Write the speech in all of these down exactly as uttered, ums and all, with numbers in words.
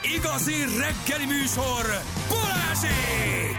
Igazi reggeli műsor, Balázsék!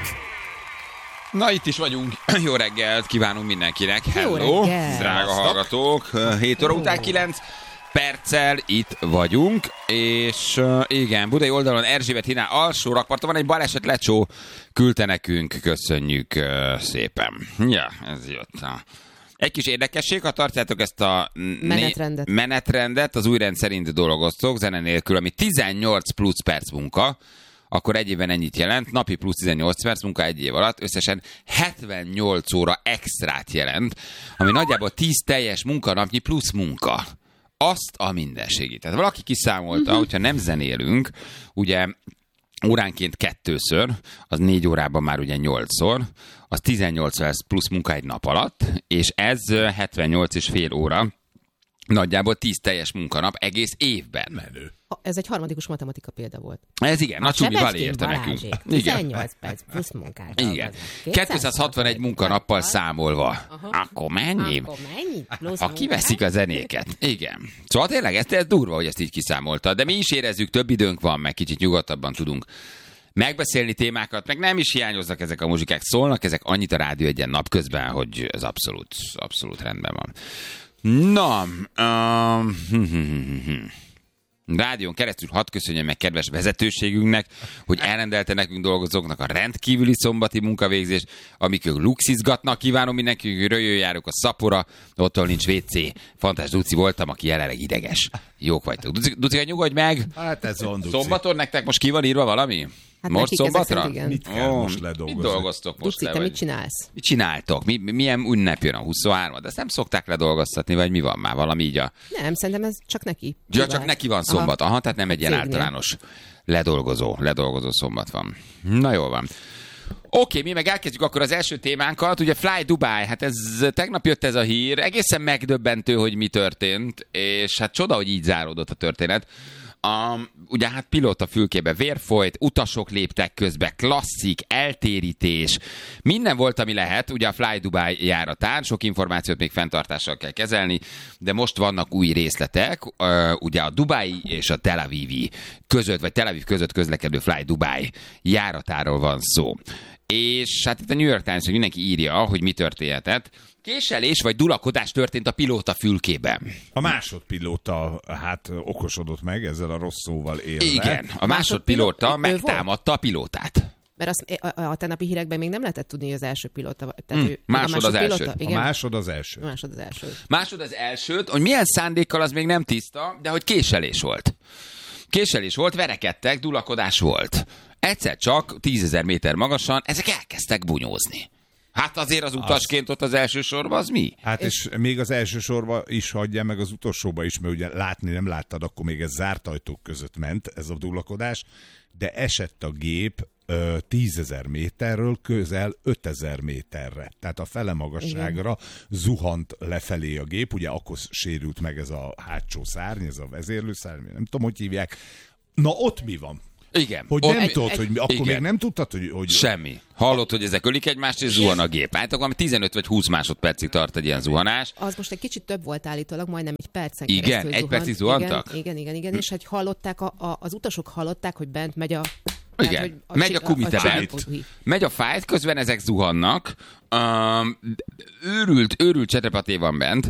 Na, itt is vagyunk. Jó reggelt kívánunk mindenkinek. Hello, Hello, drága hallgatók. hét óra után kilenc perccel itt vagyunk, és uh, igen, budai oldalon Erzsébet hídnál alsó rakparton van egy baleset, lecsó, küldte nekünk, köszönjük uh, szépen. Ja, ez jött. Egy kis érdekesség, ha tartjátok ezt a menetrendet, né- menetrendet az új rend szerint dolgoztok, zene nélkül, ami tizennyolc plusz perc munka, akkor egy évben ennyit jelent, napi plusz tizennyolc perc munka egy év alatt, összesen hetvennyolc óra extrát jelent, ami nagyjából tíz teljes munkanapnyi plusz munka. Azt a mindenségét. Tehát valaki kiszámolta, uh-huh. hogyha nem zenélünk, ugye óránként kettőször, az négy órában már ugye nyolcszor, az tizennyolc perc plusz munka egy nap alatt, és ez hetvennyolc és fél óra, nagyjából tíz teljes munkanap egész évben. Menő. Ez egy harmadikus matematika példa volt. Ez igen, a Csubi Vali érte nekünk. tizennyolc perc plusz munkát. Igen. kétszázhatvanegy munkanappal számolva. Aha. Akkor mennyi? Akkor mennyi? Plusz Ha kiveszik a zenéket. Igen. Szóval tényleg ez, ez durva, hogy ezt így kiszámolta. De mi is érezzük, több időnk van, meg kicsit nyugodtabban tudunk megbeszélni témákat, meg nem is hiányoznak ezek a muzsikák. Szólnak ezek annyit a Rádió Egyen napközben, hogy ez abszolút, abszolút rendben van. Na, um, hm, hm, hm, hm. Rádión keresztül hadd köszönjem meg kedves vezetőségünknek, hogy elrendelte nekünk dolgozóknak a rendkívüli szombati munkavégzést, amik ők luxizgatnak. Kívánom mindenki, hogy jöjjárok a Szapora, ottól nincs vé cé. Fantás Duci voltam, aki jelenleg ideges. Jók vagytok. Duci, Duci, nyugodj meg! Hát ez van, Duci. Szombaton nektek most ki van írva valami? Hát most szombatra? Mit kell oh, most ledolgozni? Mit dolgoztok most? Duci, te mit csinálsz? Mit csináltok? Mi, milyen ünnep jön a huszonhárom? De ezt nem szokták ledolgoztatni, vagy mi van már? Valami így a... Nem, szerintem ez csak neki. Ja, csak neki van szombat. Aha, Aha tehát nem egy ilyen Cégnél. általános ledolgozó, ledolgozó szombat van. Na jól van. Oké, mi meg elkezdjük akkor az első témánkat. Ugye Fly Dubai, hát ez tegnap jött ez a hír. Egészen megdöbbentő, hogy mi történt, és hát csoda, hogy így záródott a történet. Um, ugye hát pilóta fülkébe vér folyt, utasok léptek közbe, klasszik, eltérítés, minden volt, ami lehet, ugye a Fly Dubai járatán, sok információt még fenntartással kell kezelni, de most vannak új részletek, uh, ugye a Dubai és a Tel Avivi között, vagy Tel Aviv között közlekedő Fly Dubai járatáról van szó. És hát itt a New York Times, hogy mindenki írja, hogy mi történhetett. Késelés vagy dulakodás történt a pilóta fülkében. A másodpilóta hát okosodott meg ezzel a rossz szóval élve. Igen, a másodpilóta Másodpiló- megtámadta a pilótát. Mert azt, a, a, a tegnapi hírekben még nem lehetett tudni, hogy az első pilóta. Tehát Hmm, ő, másod a az pilóta, első. igen. A másod az első. A másod az első. Másod az elsőt, hogy milyen szándékkal, az még nem tiszta, de hogy késelés volt. Késelés volt, verekedtek, dulakodás volt. Egyszer csak tízezer méter magasan ezek elkezdtek bunyózni. Hát azért az utasként ott az első sorban az mi? Hát és, és még az első sorba is hagyja, meg az utolsóba is, mert ugye látni nem láttad, akkor még ez zárt ajtók között ment ez a dulakodás, de esett a gép ö, tízezer méterről közel ötezer méterre. Tehát a fele magasságra igen. zuhant lefelé a gép, ugye akkor sérült meg ez a hátsó szárny, ez a vezérlőszárny, nem tudom, hogy hívják. Na ott mi van? Igen. Hogy Ott nem egy, tudod, hogy mi, akkor igen. még nem tudtad, hogy... hogy... Semmi. Hallott, hogy ezek ölik egymást, és zuhan a gép. Hát akkor tizenöt vagy húsz másodpercig tart egy ilyen zuhanás. Az most egy kicsit több volt állítólag, majdnem egy percen Igen, keresztül egy zuhant. percig zuhantak? Igen, igen, igen, igen. És hogy hallották, a, a, az utasok hallották, hogy bent megy a... Igen, tehát, hogy a megy a kumite bent, megy a fájt, közben ezek zuhannak, um, őrült, őrült csetepaté van bent,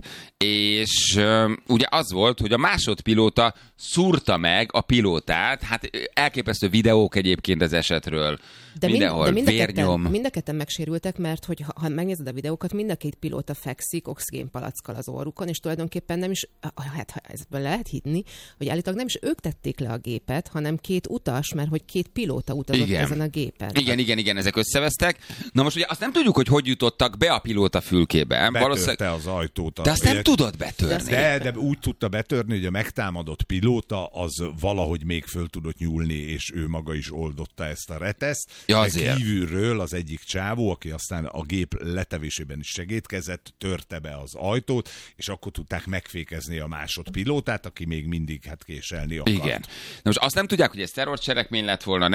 és um, ugye az volt, hogy a másodpilóta szúrta meg a pilótát, hát elképesztő videók egyébként az esetről, de mindenhol mind, de mind vérnyom. Mind a ketten megsérültek, mert hogy ha, ha megnézed a videókat, mind a két pilóta fekszik oxigénpalackkal az orrukon, és tulajdonképpen nem is, hát ha ezben lehet hinni, hogy állítólag nem is ők tették le a gépet, hanem két utas, mert hogy két pilóta utazott igen. ezen a gépen. Igen, igen, igen, ezek összevesztek. Na most ugye azt nem tudjuk, hogy hogy jutottak be a pilóta fülkébe. Betörte Valószínűleg... az ajtót. A... De azt nem tudod betörni. De, de úgy tudta betörni, hogy a megtámadott pilóta az valahogy még föl tudott nyúlni, és ő maga is oldotta ezt a reteszt. Ja, de azért. kívülről az egyik csávó, aki aztán a gép letevésében is segítkezett, törte be az ajtót, és akkor tudták megfékezni a másodpilótát, aki még mindig hát késelni akart. Igen. Na most azt nem tudják, hogy ez terrorcselekmény lett volna, nem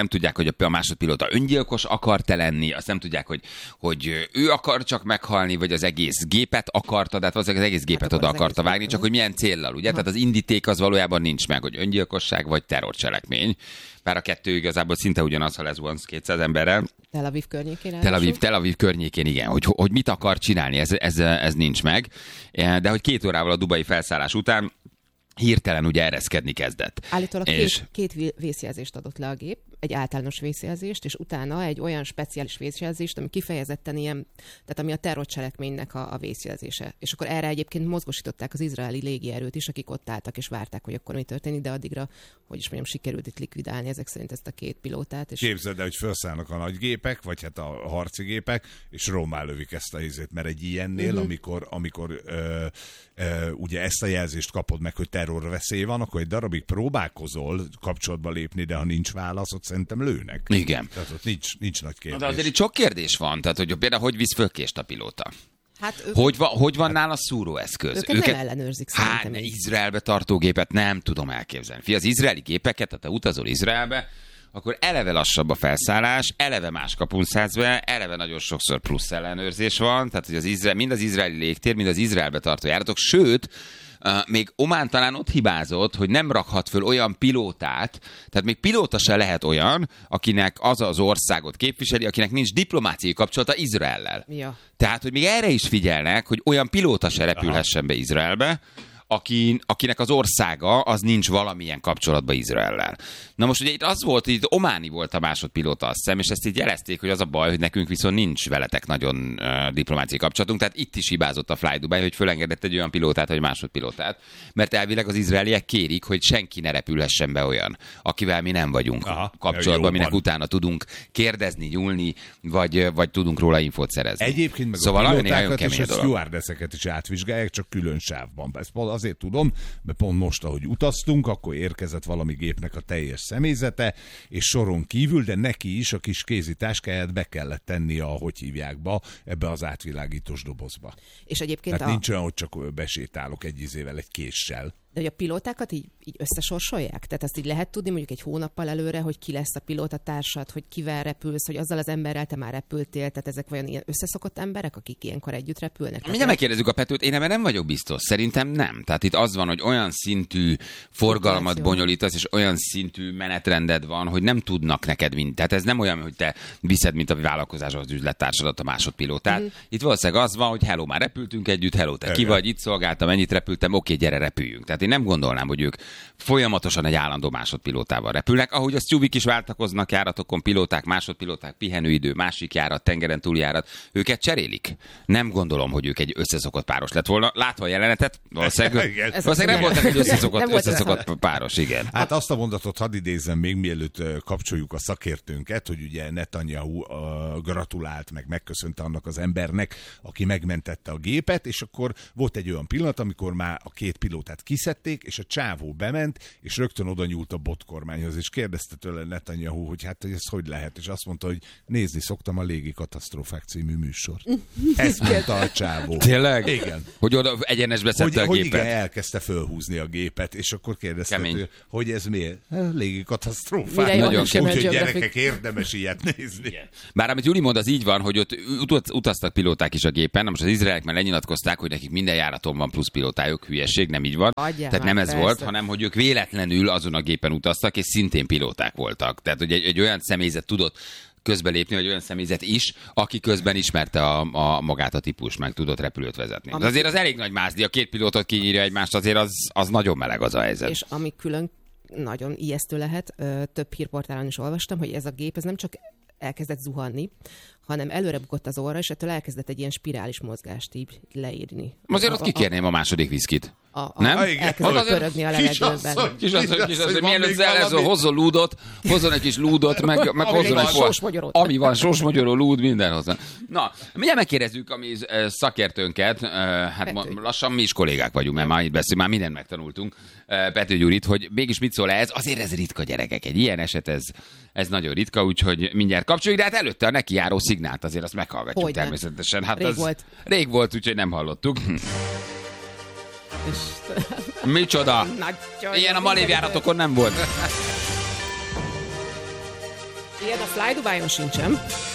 tudják, hogy a másodpilóta öngyilkos akart-e lenni, azt nem tudják, hogy, hogy ő akar csak meghalni, vagy az egész gépet akarta, de hát az egész gépet hát oda akarta vágni, csak hogy milyen céllal, ugye? Ha. Tehát az indíték az valójában nincs meg, hogy öngyilkosság vagy terrorcselekmény. Bár a kettő igazából szinte ugyanaz, ha lezuhansz kétszáz emberrel. Tel Aviv környékén. Tel Aviv, Tel Aviv környékén, igen. Hogy, hogy mit akar csinálni, ez, ez, ez nincs meg. De hogy két órával a dubai felszállás után hirtelen ugye ereszkedni kezdett. Állítólag és... két, két vészjelzést adott le a gép, egy általános vészjelzést, és utána egy olyan speciális vészjelzést, ami kifejezetten ilyen, tehát ami a terrorcselekménynek a, a vészjelzése. És akkor erre egyébként mozgósították az izraeli légierőt is, akik ott álltak és várták, hogy akkor mi történik, de addigra, hogy is mondjam, sikerült itt likvidálni ezek szerint ezt a két pilótát. És... Képzeld el, hogy felszállnak a nagy gépek, vagy hát a harci gépek, és rommá lövik ezt a izét, mert egy ilyennél, uh-huh. amikor, amikor ö, ö, ugye ezt a jelzést kapod meg, hogy terrorveszély van, akkor egy darabig próbálkozol kapcsolatba lépni, de ha nincs válasz, ott szerintem lőnek. Igen. Tehát ott nincs, nincs nagy kérdés. De azért itt sok kérdés van, tehát hogy például hogy visz fölkést a pilóta? Hát ők... Hogy, va, hogy van hát... nála szúróeszköz? Őket, őket nem ellenőrzik szerintem. Hát, Izraelbe tartógépet nem tudom elképzelni. Fia, az izraeli gépeket, tehát ha utazol Izraelbe, akkor eleve lassabb a felszállás, eleve más kapun szállsz be, eleve nagyon sokszor plusz ellenőrzés van, tehát hogy az Izrael, mind az izraeli légtér, mind az Izraelbe tartó járatok, sőt, Uh, még Omán talán ott hibázott, hogy nem rakhat föl olyan pilótát, tehát még pilóta se lehet olyan, akinek az az országot képviseli, akinek nincs diplomáciai kapcsolata Izraellel. Ja. Tehát, hogy még erre is figyelnek, hogy olyan pilóta se repülhessen be Izraelbe, Aki, akinek az országa az nincs valamilyen kapcsolatban Izraellel. Na most ugye itt az volt, hogy itt ománi volt a másodpilóta, azt hiszem, és ezt így jelezték, hogy az a baj, hogy nekünk viszont nincs veletek nagyon uh, diplomáciai kapcsolatunk, tehát itt is hibázott a Fly Dubai, hogy fölengedett egy olyan pilótát, vagy másodpilótát, mert elvileg az izraeliek kérik, hogy senki ne repülhessen be olyan, akivel mi nem vagyunk Aha, kapcsolatban, aminek utána tudunk kérdezni, nyúlni, vagy, vagy tudunk róla infót szerezni. Egyébként meg szóval a pilótákat és a dolog. stewardesseket is átvizsgálják, csak külön sávban. Ezt azért tudom, mert pont most, ahogy utaztunk, akkor érkezett valami gépnek a teljes személyzete, és soron kívül, de neki is a kis kézi táskáját be kellett tenni a, hogy hívják be, ebbe az átvilágítós dobozba. És egyébként Tehát a... nincs olyan, hogy csak besétálok egy izével, egy késsel. De hogy a pilótákat így, így összesorsolják? Tehát ezt így lehet tudni mondjuk egy hónappal előre, hogy ki lesz a pilótatársad, hogy kivel repülsz, hogy azzal az emberrel te már repültél, tehát ezek vajon ilyen összeszokott emberek, akik ilyenkor együtt repülnek? Mindjárt megkérdezzük a Petőt, én ebben nem vagyok biztos. Szerintem nem. Tehát itt az van, hogy olyan szintű forgalmat bonyolítasz, és olyan szintű menetrended van, hogy nem tudnak neked mind. Tehát ez nem olyan, hogy te viszed, mint a vállalkozáshoz az üzlettársadat, a másodpilótát. Mm. Itt valószínűleg az van, hogy hello, már repültünk együtt, hello, te ki vagy, itt szolgáltam, ennyit repültem, oké, gyere, repüljünk. Tehát én nem gondolnám, hogy ők folyamatosan egy állandó másodpilótával repülnek, ahogy a Stubik is váltakoznak járatokon, pilóták, másodpilóták, pihenőidő, másik járat, tengeren túl járat, őket cserélik. Nem gondolom, hogy ők egy összeszokott páros lett volna. Látva a jelenetet, valószínűleg, valószínűleg nem voltak egy összeszokott, összeszokott páros, igen. Hát azt a mondatot hadd idézzem még, mielőtt kapcsoljuk a szakértőnket, hogy ugye Netanyahu uh, gratulált, meg megköszönte annak az embernek, aki megmentette a gépet, és akkor volt egy olyan pillanat, amikor már a két pilótát kiszedték, és a csávó bement, és rögtön oda nyúlt a botkormányhoz, és kérdezte tőle Netanyahu, hogy hát hogy ez hogy lehet, és azt mondta, hogy nézni szoktam a Légi Katasztrófák című műsort. Ezt mondta a csávó. Tényleg? Igen. Hogy oda egyenesbe szedte hogy, a gépet. Hogy igen, elkezdte fölhúzni a gépet, és akkor kérdezte, tőle, hogy ez miért? Légi Katasztrófák. Nagyon kemény. Úgyhogy gyerekek, érdemes ilyet nézni. Igen. Bár amit Júli mond, az így van, hogy ott ut- utaztak pilóták is a gépen, na most az izraelek már lenyilatkozták, hogy nekik minden járaton van plusz pilótájuk, hülyeség, nem így van. Adjál Tehát nem ez persze. volt, hanem hogy ők véletlenül azon a gépen utaztak, és szintén pilóták voltak. Tehát, hogy egy, egy olyan személyzet tudott közbelépni, vagy olyan személyzet is, aki közben ismerte a, a magát a típus, meg tudott repülőt vezetni. De azért az elég nagy mázdi, a két pilótot kinyírja egymást, azért az, az nagyon meleg az a helyzet. És ami külön nagyon ijesztő lehet, több hírportálon is olvastam, hogy ez a gép ez nem csak elkezdett zuhanni, hanem előre bukott az orra, és ettől elkezdett egy ilyen spirális mozgást így leírni. Azért ott kikérném a második viszkit. A, a, nem? Elkezdett pörögni a levegőben. Kisasszony, kisasszony, mielőtt elezol, hozzon lúdot, hozzon egy kis lúdot, meg, meg hozzon egy sósmagyarót. Ami van, sósmagyaró, lúd, minden hozzá. Na, mindjárt megkérdezzük a mi szakértőnket, hát ma, lassan mi is kollégák vagyunk, mert már itt beszélünk, már mindent megtanultunk, Pető Gyurit, hogy mégis mit szól ez, azért ez ritka, gyerekek, egy ilyen eset, ez, ez nagyon ritka, úgyhogy mindjárt kapcsoljuk, de hát előtte a neki járó szignált azért azt meghallgatjuk Hogyne. természetesen. Hát Rég az volt. Rég volt, úgyhogy nem hallottuk. Micsoda? Ilyen a malévjáratokon nem volt. Igen, a Fly Dubai-on sincsen.